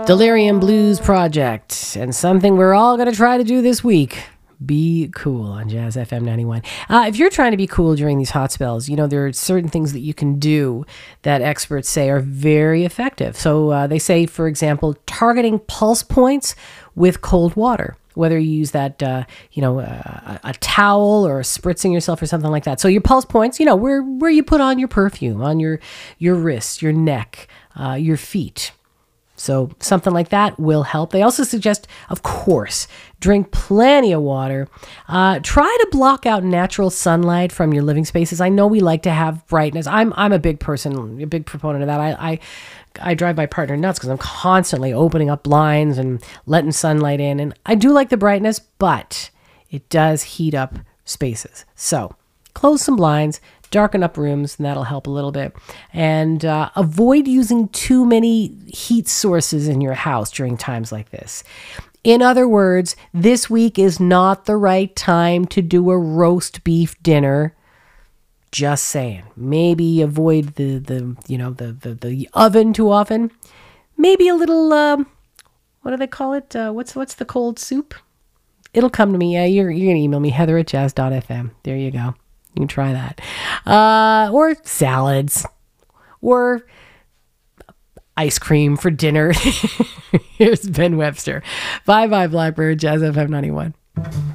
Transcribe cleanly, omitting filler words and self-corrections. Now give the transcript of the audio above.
Delirium Blues Project, and something we're all going to try to do this week. Be cool on Jazz FM 91. If you're trying to be cool during these hot spells, you know, there are certain things that you can do that experts say are very effective. So they say, for example, targeting pulse points with cold water, whether you use that, a towel or spritzing yourself or something like that. So your pulse points, you know, where you put on your perfume, on your wrists, your neck, your feet. So something like that will help. They also suggest, of course, drink plenty of water. Try to block out natural sunlight from your living spaces. I know we like to have brightness. I'm a big person, a big proponent of that. I drive my partner nuts because I'm constantly opening up blinds and letting sunlight in. And I do like the brightness, but it does heat up spaces. So close some blinds, darken up rooms, and that'll help a little bit. And avoid using too many heat sources in your house during times like this. In other words, this week is not the right time to do a roast beef dinner. Just saying. Maybe avoid the oven too often. Maybe a little what do they call it? What's the cold soup? It'll come to me. You're gonna email me, heather@jazz.fm. There you go. You can try that. Or salads. Or ice cream for dinner. Here's Ben Webster. Bye-bye, Blackbird, Jazz FM 91.